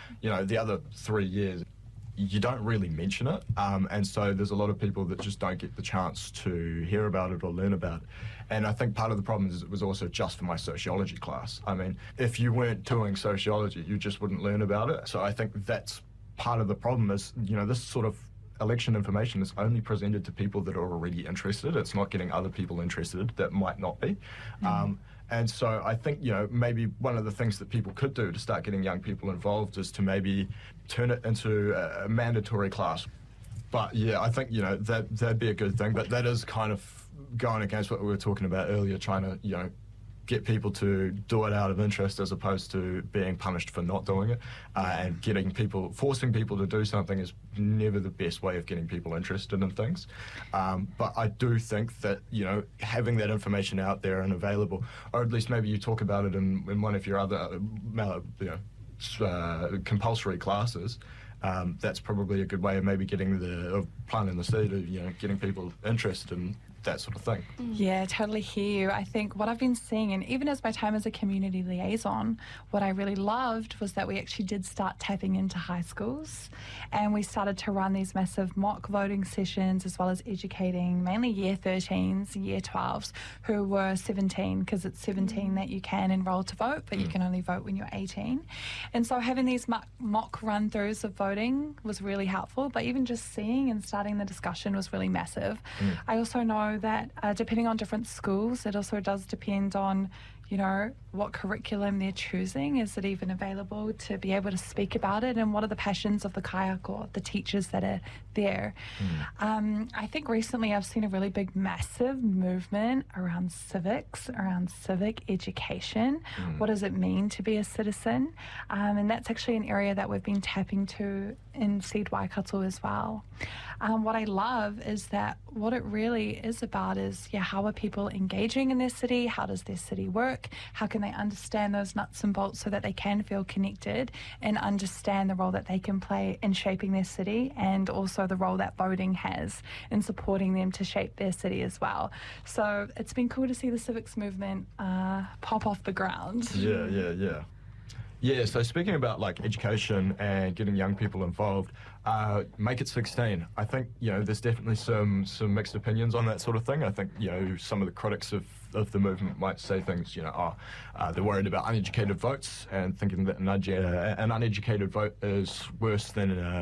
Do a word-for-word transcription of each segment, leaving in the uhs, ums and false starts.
you know, the other three years, you don't really mention it, um, and so there's a lot of people that just don't get the chance to hear about it or learn about it. And I think part of the problem is it was also just for my sociology class. I mean, if you weren't doing sociology, you just wouldn't learn about it. So I think that's part of the problem is, you know, this sort of election information is only presented to people that are already interested. It's not getting other people interested that might not be. Mm. Um, and so I think, you know, maybe one of the things that people could do to start getting young people involved is to maybe turn it into a, a mandatory class. But yeah, I think, you know, that, that'd be a good thing. But that is kind of going against what we were talking about earlier, trying to, you know, get people to do it out of interest as opposed to being punished for not doing it. Uh, and getting people, forcing people to do something is never the best way of getting people interested in things. Um, but I do think that, you know, having that information out there and available, or at least maybe you talk about it in, in one of your other, uh, you know, uh, compulsory classes, um, that's probably a good way of maybe getting the, of planting the seed of, you know, getting people interested in that sort of thing. Yeah, totally hear you. I think what I've been seeing, and even as my time as a community liaison, what I really loved was that we actually did start tapping into high schools, and we started to run these massive mock voting sessions, as well as educating mainly year thirteens, year twelves, who were seventeen, because it's seventeen that you can enrol to vote, but you can only vote when you're eighteen. And so having these mock, mock run-throughs of voting was really helpful, but even just seeing and starting the discussion was really massive. Mm. I also know that uh, depending on different schools, it also does depend on, you know, what curriculum they're choosing. Is it even available to be able to speak about it, and what are the passions of the kaiako or the teachers that are there? Mm. Um, I think recently I've seen a really big, massive movement around civics, around civic education. Mm. What does it mean to be a citizen? Um, and that's actually an area that we've been tapping to in Seed Waikato as well. Um, what I love is that what it really is about is, yeah, how are people engaging in their city? How does their city work? How can they understand those nuts and bolts so that they can feel connected and understand the role that they can play in shaping their city, and also the role that voting has in supporting them to shape their city as well. So it's been cool to see the civics movement uh, pop off the ground. Yeah, yeah, yeah. Yeah, so speaking about like education and getting young people involved, uh, Make It sixteen. I think, you know, there's definitely some some mixed opinions on that sort of thing. I think, you know, some of the critics of, of the movement might say things, you know, oh, uh, they're worried about uneducated votes and thinking that an, uh, an uneducated vote is worse than uh,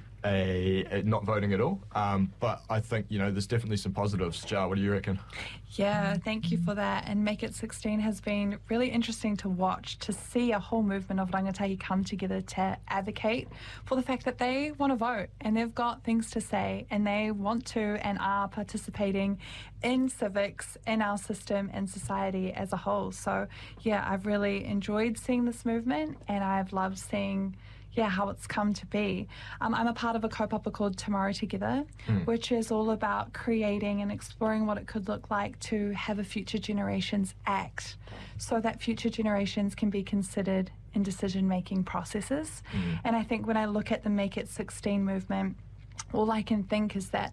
A, a not voting at all. Um, but I think, you know, there's definitely some positives. Jar, what do you reckon? Yeah, thank you for that. And Make It sixteen has been really interesting to watch, to see a whole movement of rangatahi come together to advocate for the fact that they want to vote and they've got things to say and they want to and are participating in civics, in our system and society as a whole. So, yeah, I've really enjoyed seeing this movement, and I've loved seeing yeah, how it's come to be. Um, I'm a part of a kaupapa called Tomorrow Together, mm. which is all about creating and exploring what it could look like to have a Future Generations Act, so that future generations can be considered in decision-making processes. Mm. And I think when I look at the Make It sixteen movement, all I can think is that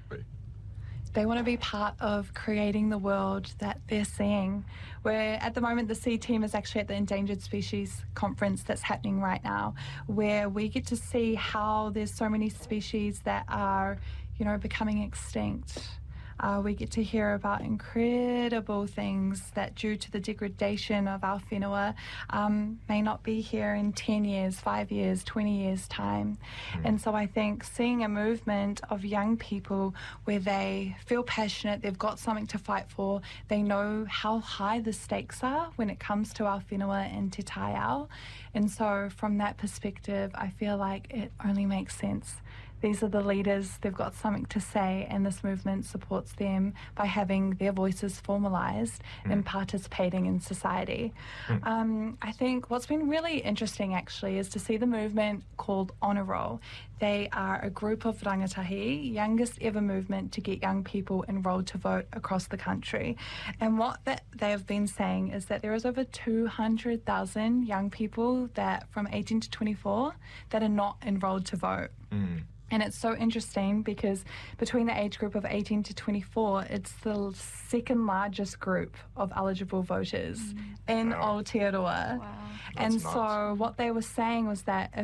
they want to be part of creating the world that they're seeing. Where at the moment the SEED team is actually at the Endangered Species Conference that's happening right now, where we get to see how there's so many species that are, you know, becoming extinct. Uh, we get to hear about incredible things that, due to the degradation of our whenua, um, may not be here in ten years, five years, twenty years' time. Mm. And so I think seeing a movement of young people where they feel passionate, they've got something to fight for, they know how high the stakes are when it comes to our whenua and te tai ao. And so from that perspective, I feel like it only makes sense. These are the leaders, they've got something to say, and this movement supports them by having their voices formalised mm. and participating in society. Mm. Um, I think what's been really interesting actually is to see the movement called Honour Roll. They are a group of rangatahi, youngest ever movement to get young people enrolled to vote across the country. And what that they have been saying is that there is over two hundred thousand young people that from eighteen to twenty-four that are not enrolled to vote. Mm. And it's so interesting because between the age group of eighteen to twenty-four, it's the second largest group of eligible voters mm. in Wow. Aotearoa. Wow. And That's so nuts. what they were saying was that